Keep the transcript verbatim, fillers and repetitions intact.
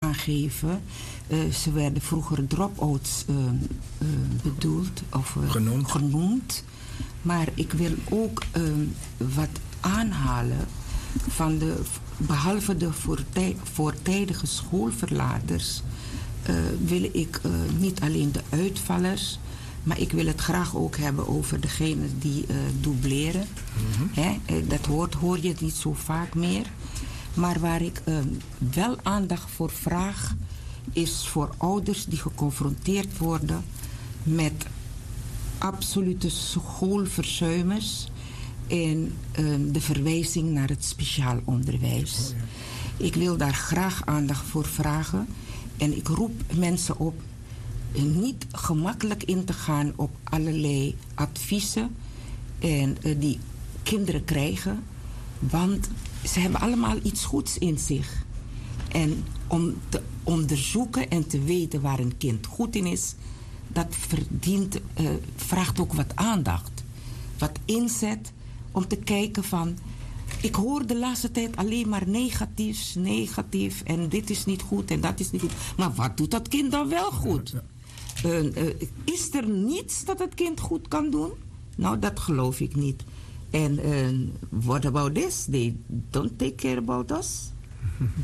aangeven. Uh, ze werden vroeger drop-outs uh, uh, bedoeld of uh, genoemd. genoemd. Maar ik wil ook uh, wat aanhalen van de, behalve de voortij, voortijdige schoolverlaters, uh, wil ik uh, niet alleen de uitvallers, maar ik wil het graag ook hebben over degenen die uh, dubleren. Mm-hmm. Hè? Uh, dat hoort, hoor je niet zo vaak meer. Maar waar ik uh, wel aandacht voor vraag, is voor ouders die geconfronteerd worden met absolute schoolverzuimers en uh, de verwijzing naar het speciaal onderwijs. Oh ja. Ik wil daar graag aandacht voor vragen en ik roep mensen op niet gemakkelijk in te gaan op allerlei adviezen en, uh, die kinderen krijgen, want ze hebben allemaal iets goeds in zich. En om te onderzoeken en te weten waar een kind goed in is, dat verdient, uh, vraagt ook wat aandacht. Wat inzet om te kijken van, ik hoor de laatste tijd alleen maar negatief, negatief en dit is niet goed en dat is niet goed. Maar wat doet dat kind dan wel goed? Uh, uh, is er niets dat het kind goed kan doen? Nou, dat geloof ik niet. En uh, what about this? They don't take care about us.